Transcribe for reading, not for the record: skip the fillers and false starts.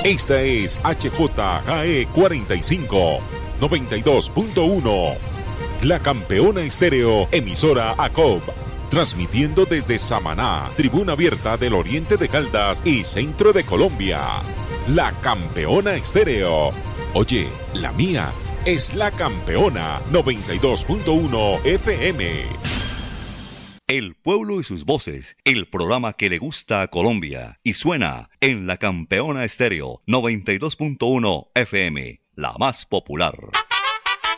Esta es HJGE 45, 92.1. La Campeona Estéreo, emisora ACOB. Transmitiendo desde Samaná, tribuna abierta del oriente de Caldas y centro de Colombia. La Campeona Estéreo. Oye, la mía es La Campeona 92.1 FM. El pueblo y sus voces, el programa que le gusta a Colombia y suena en La Campeona Estéreo 92.1 FM, la más popular.